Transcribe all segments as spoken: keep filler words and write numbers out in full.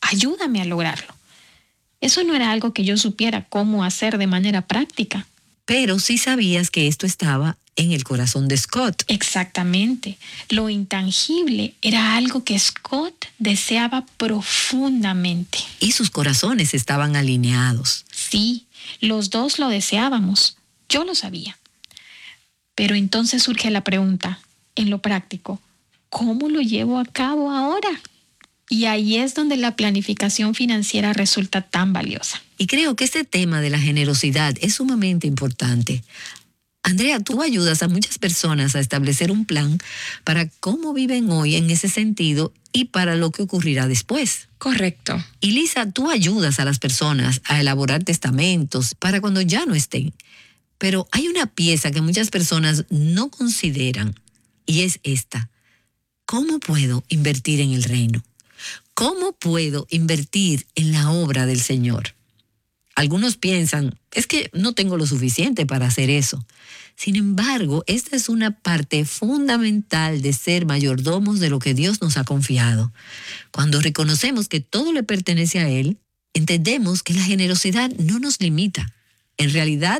ayúdame a lograrlo. Eso no era algo que yo supiera cómo hacer de manera práctica. Pero sí sabías que esto estaba en el corazón de Scott. Exactamente. Lo intangible era algo que Scott deseaba profundamente. Y sus corazones estaban alineados. Sí, los dos lo deseábamos. Yo lo sabía. Pero entonces surge la pregunta, en lo práctico, ¿cómo lo llevo a cabo ahora? Y ahí es donde la planificación financiera resulta tan valiosa. Y creo que este tema de la generosidad es sumamente importante. Andrea, tú ayudas a muchas personas a establecer un plan para cómo viven hoy en ese sentido y para lo que ocurrirá después. Correcto. Y Lisa, tú ayudas a las personas a elaborar testamentos para cuando ya no estén. Pero hay una pieza que muchas personas no consideran y es esta. ¿Cómo puedo invertir en el reino? ¿Cómo puedo invertir en la obra del Señor? Algunos piensan, es que no tengo lo suficiente para hacer eso. Sin embargo, esta es una parte fundamental de ser mayordomos de lo que Dios nos ha confiado. Cuando reconocemos que todo le pertenece a Él, entendemos que la generosidad no nos limita. En realidad,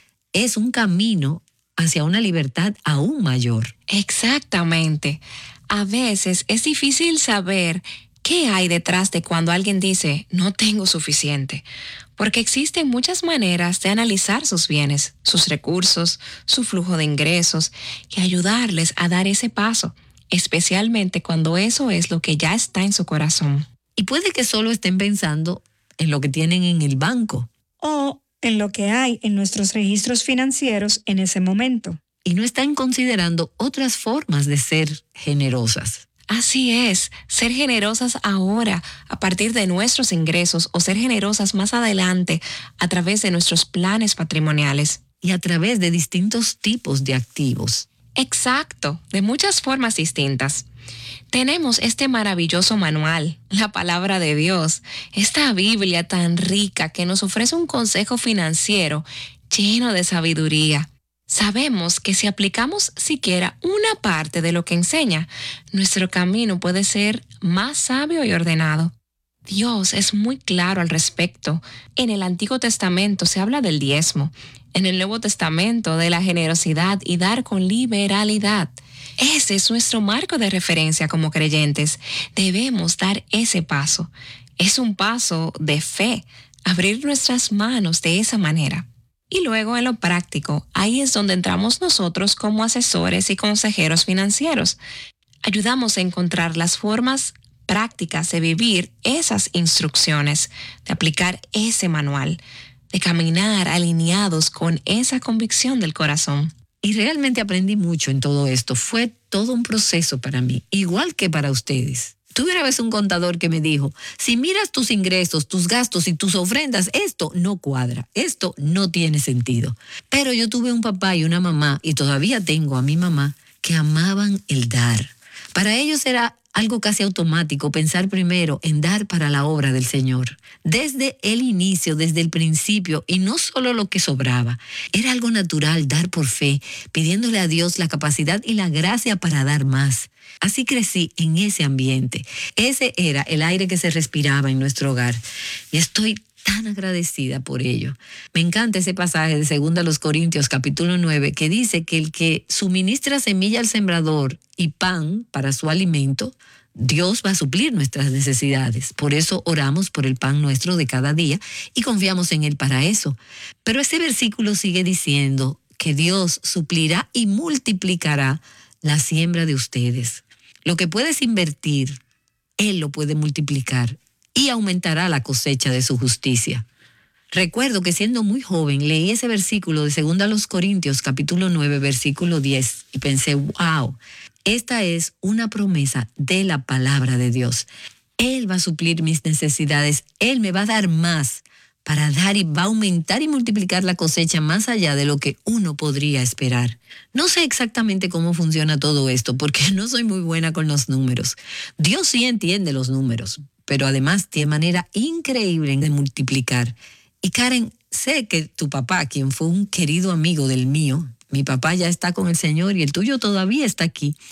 es un camino hacia una libertad aún mayor. Exactamente. A veces es difícil saber qué hay detrás de cuando alguien dice, no tengo suficiente, porque existen muchas maneras de analizar sus bienes, sus recursos, su flujo de ingresos y ayudarles a dar ese paso, especialmente cuando eso es lo que ya está en su corazón. Y puede que solo estén pensando en lo que tienen en el banco. O en lo que hay en nuestros registros financieros en ese momento. Y no están considerando otras formas de ser generosas. Así es, ser generosas ahora a partir de nuestros ingresos o ser generosas más adelante a través de nuestros planes patrimoniales. Y a través de distintos tipos de activos. Exacto, de muchas formas distintas. Tenemos este maravilloso manual, la palabra de Dios, esta Biblia tan rica que nos ofrece un consejo financiero lleno de sabiduría. Sabemos que si aplicamos siquiera una parte de lo que enseña, nuestro camino puede ser más sabio y ordenado. Dios es muy claro al respecto. En el Antiguo Testamento se habla del diezmo, en el Nuevo Testamento de la generosidad y dar con liberalidad. Ese es nuestro marco de referencia como creyentes. Debemos dar ese paso. Es un paso de fe, abrir nuestras manos de esa manera. Y luego en lo práctico, ahí es donde entramos nosotros como asesores y consejeros financieros. Ayudamos a encontrar las formas prácticas de vivir esas instrucciones, de aplicar ese manual, de caminar alineados con esa convicción del corazón. Y realmente aprendí mucho en todo esto. Fue todo un proceso para mí, igual que para ustedes. Tuve una vez un contador que me dijo, si miras tus ingresos, tus gastos y tus ofrendas, esto no cuadra, esto no tiene sentido. Pero yo tuve un papá y una mamá, y todavía tengo a mi mamá, que amaban el dar. Para ellos era algo casi automático pensar primero en dar para la obra del Señor. Desde el inicio, desde el principio, y no solo lo que sobraba. Era algo natural dar por fe, pidiéndole a Dios la capacidad y la gracia para dar más. Así crecí en ese ambiente. Ese era el aire que se respiraba en nuestro hogar. Y estoy tan agradecida por ello. Me encanta ese pasaje de Segunda a los Corintios, capítulo nueve, que dice que el que suministra semilla al sembrador y pan para su alimento, Dios va a suplir nuestras necesidades. Por eso oramos por el pan nuestro de cada día y confiamos en Él para eso. Pero ese versículo sigue diciendo que Dios suplirá y multiplicará la siembra de ustedes. Lo que puedes invertir, Él lo puede multiplicar y aumentará la cosecha de su justicia. Recuerdo que siendo muy joven leí ese versículo de Segunda a los Corintios, capítulo nueve, versículo diez, y pensé, wow, esta es una promesa de la palabra de Dios. Él va a suplir mis necesidades, Él me va a dar más para dar y va a aumentar y multiplicar la cosecha más allá de lo que uno podría esperar. No sé exactamente cómo funciona todo esto porque no soy muy buena con los números. Dios sí entiende los números, pero además tiene manera increíble de multiplicar. Y Karen, sé que tu papá, quien fue un querido amigo del mío, mi papá ya está con el Señor y el tuyo todavía está aquí,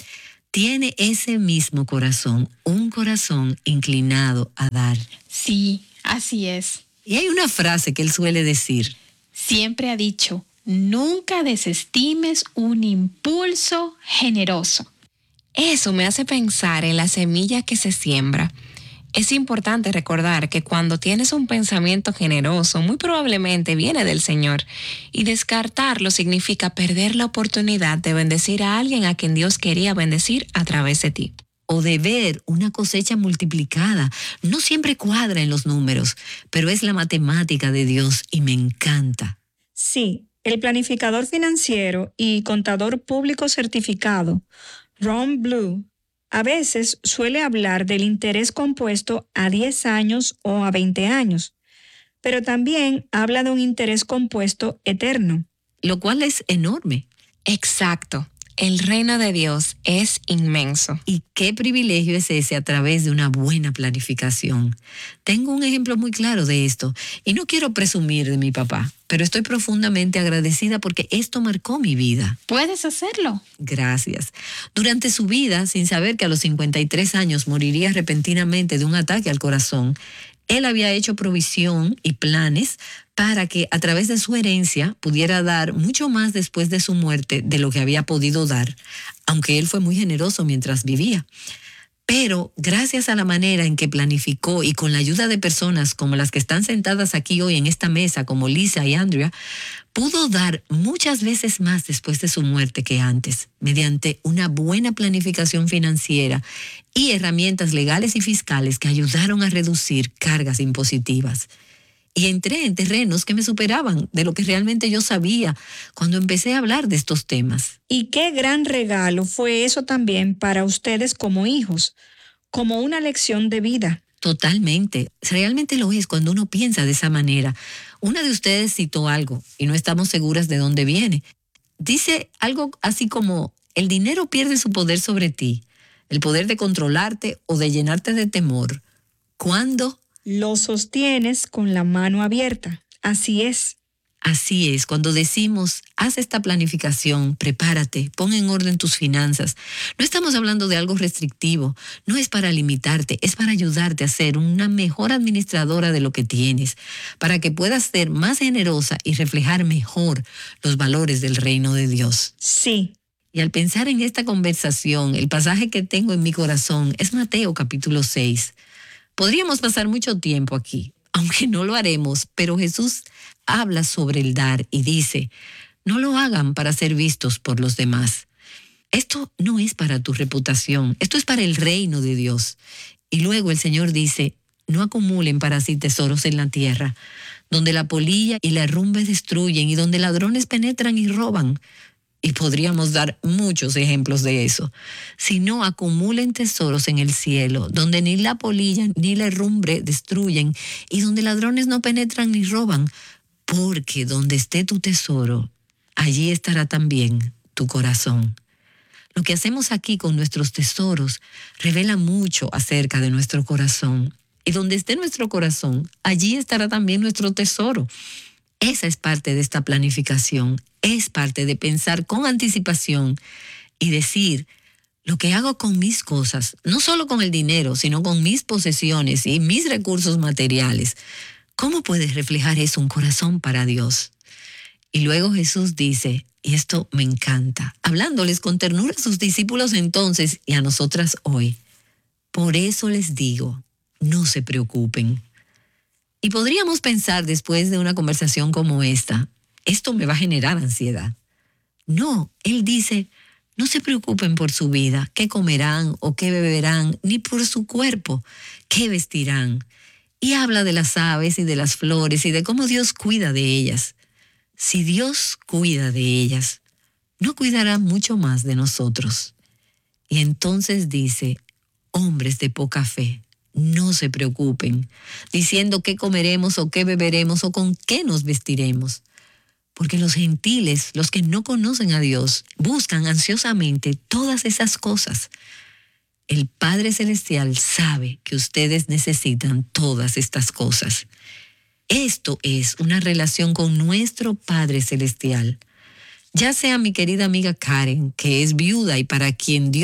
tiene ese mismo corazón, un corazón inclinado a dar. Sí, así es. Y hay una frase que él suele decir. Siempre ha dicho, nunca desestimes un impulso generoso. Eso me hace pensar en la semilla que se siembra. Es importante recordar que cuando tienes un pensamiento generoso, muy probablemente viene del Señor, y descartarlo significa perder la oportunidad de bendecir a alguien a quien Dios quería bendecir a través de ti. O de ver una cosecha multiplicada. No siempre cuadra en los números, pero es la matemática de Dios y me encanta. Sí, el planificador financiero y contador público certificado, Ron Blue, a veces suele hablar del interés compuesto a diez años o a veinte años, pero también habla de un interés compuesto eterno. Lo cual es enorme. Exacto. El reino de Dios es inmenso. Y qué privilegio es ese a través de una buena planificación. Tengo un ejemplo muy claro de esto y no quiero presumir de mi papá, pero estoy profundamente agradecida porque esto marcó mi vida. ¿Puedes hacerlo? Gracias. Durante su vida, sin saber que a los cincuenta y tres años moriría repentinamente de un ataque al corazón, él había hecho provisión y planes para que a través de su herencia pudiera dar mucho más después de su muerte de lo que había podido dar, aunque él fue muy generoso mientras vivía. Pero gracias a la manera en que planificó y con la ayuda de personas como las que están sentadas aquí hoy en esta mesa, como Lisa y Andrea, pudo dar muchas veces más después de su muerte que antes, mediante una buena planificación financiera y herramientas legales y fiscales que ayudaron a reducir cargas impositivas. Y entré en terrenos que me superaban de lo que realmente yo sabía cuando empecé a hablar de estos temas. Y qué gran regalo fue eso también para ustedes como hijos, como una lección de vida. Totalmente. Realmente lo es cuando uno piensa de esa manera. Una de ustedes citó algo y no estamos seguras de dónde viene. Dice algo así como, el dinero pierde su poder sobre ti, el poder de controlarte o de llenarte de temor. ¿Cuándo? Lo sostienes con la mano abierta. Así es. Así es, cuando decimos, haz esta planificación, prepárate, pon en orden tus finanzas. No estamos hablando de algo restrictivo, no es para limitarte, es para ayudarte a ser una mejor administradora de lo que tienes, para que puedas ser más generosa y reflejar mejor los valores del reino de Dios. Sí. Y al pensar en esta conversación, el pasaje que tengo en mi corazón es Mateo capítulo seis. Podríamos pasar mucho tiempo aquí, aunque no lo haremos, pero Jesús habla sobre el dar y dice, no lo hagan para ser vistos por los demás. Esto no es para tu reputación, esto es para el reino de Dios. Y luego el Señor dice, no acumulen para sí tesoros en la tierra, donde la polilla y la herrumbre destruyen y donde ladrones penetran y roban. Y podríamos dar muchos ejemplos de eso. Si no, acumulen tesoros en el cielo, donde ni la polilla ni la herrumbre destruyen y donde ladrones no penetran ni roban, porque donde esté tu tesoro, allí estará también tu corazón. Lo que hacemos aquí con nuestros tesoros revela mucho acerca de nuestro corazón. Y donde esté nuestro corazón, allí estará también nuestro tesoro. Esa es parte de esta planificación, es parte de pensar con anticipación y decir, lo que hago con mis cosas, no solo con el dinero, sino con mis posesiones y mis recursos materiales, ¿cómo puedes reflejar eso un corazón para Dios? Y luego Jesús dice, y esto me encanta, hablándoles con ternura a sus discípulos entonces y a nosotras hoy, por eso les digo, no se preocupen. Y podríamos pensar después de una conversación como esta, esto me va a generar ansiedad. No, Él dice, no se preocupen por su vida, qué comerán o qué beberán, ni por su cuerpo, qué vestirán. Y habla de las aves y de las flores y de cómo Dios cuida de ellas. Si Dios cuida de ellas, ¿no cuidará mucho más de nosotros? Y entonces dice, hombres de poca fe, no se preocupen, diciendo qué comeremos o qué beberemos o con qué nos vestiremos. Porque los gentiles, los que no conocen a Dios, buscan ansiosamente todas esas cosas. El Padre Celestial sabe que ustedes necesitan todas estas cosas. Esto es una relación con nuestro Padre Celestial. Ya sea mi querida amiga Karen, que es viuda y para quien Dios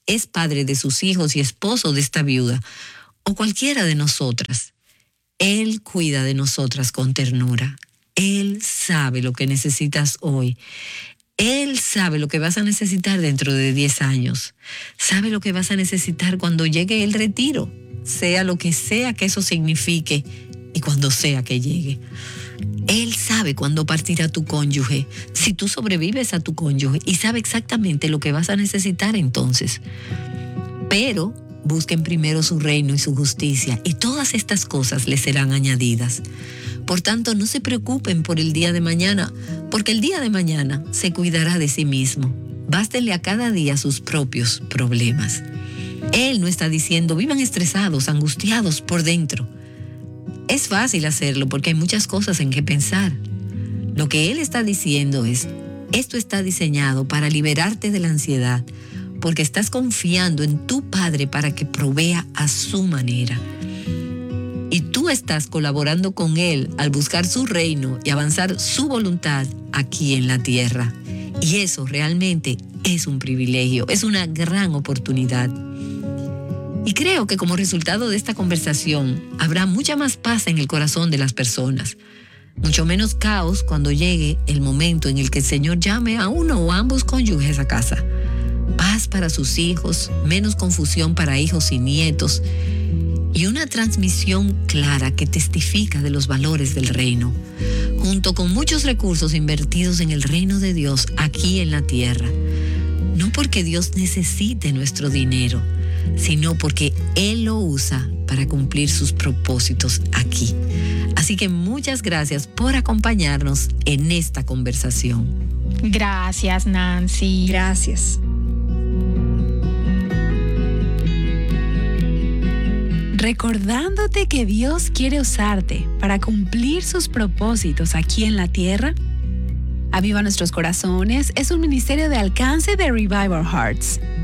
es padre de sus hijos y esposo de esta viuda, o cualquiera de nosotras, Él cuida de nosotras con ternura. Él sabe lo que necesitas hoy. Él sabe lo que vas a necesitar dentro de diez años. Sabe lo que vas a necesitar cuando llegue el retiro, sea lo que sea que eso signifique y cuando sea que llegue. Él sabe cuándo partirá tu cónyuge, si tú sobrevives a tu cónyuge, y sabe exactamente lo que vas a necesitar entonces. Pero busquen primero su reino y su justicia, y todas estas cosas les serán añadidas. Por tanto, no se preocupen por el día de mañana, porque el día de mañana se cuidará de sí mismo. Bástenle a cada día sus propios problemas. Él no está diciendo, vivan estresados, angustiados por dentro. Es fácil hacerlo porque hay muchas cosas en que pensar. Lo que Él está diciendo es, esto está diseñado para liberarte de la ansiedad, porque estás confiando en tu Padre para que provea a su manera. Y tú estás colaborando con Él al buscar su reino y avanzar su voluntad aquí en la tierra. Y eso realmente es un privilegio, es una gran oportunidad. Y creo que como resultado de esta conversación habrá mucha más paz en el corazón de las personas. Mucho menos caos cuando llegue el momento en el que el Señor llame a uno o a ambos cónyuges a casa. Paz para sus hijos, menos confusión para hijos y nietos, y una transmisión clara que testifica de los valores del reino, junto con muchos recursos invertidos en el reino de Dios aquí en la tierra. No porque Dios necesite nuestro dinero, sino porque Él lo usa para cumplir sus propósitos aquí. Así que muchas gracias por acompañarnos en esta conversación. Gracias, Nancy. Gracias. Recordándote que Dios quiere usarte para cumplir sus propósitos aquí en la tierra, Aviva Nuestros Corazones es un ministerio de alcance de Revive Our Hearts.